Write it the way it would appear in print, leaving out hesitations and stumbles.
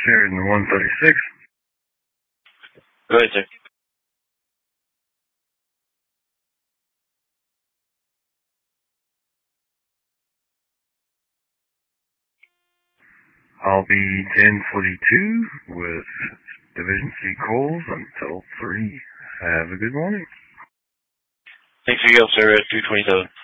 here in 136. Go ahead, sir. I'll be 1042 with Division C calls until 3. Have a good morning. Thanks for your help, sir. 227.